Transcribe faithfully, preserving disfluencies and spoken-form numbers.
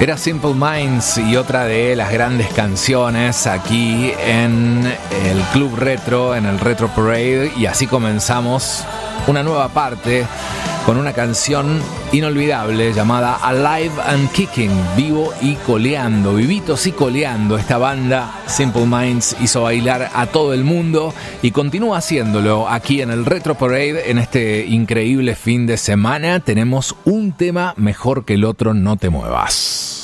Era Simple Minds y otra de las grandes canciones aquí en el Club Retro, en el Retro Parade, y así comenzamos una nueva parte con una canción inolvidable llamada Alive and Kicking, vivo y coleando, vivitos y coleando. Esta banda Simple Minds hizo bailar a todo el mundo y continúa haciéndolo aquí en el Retro Parade. En este increíble fin de semana tenemos un tema mejor que el otro, no te muevas.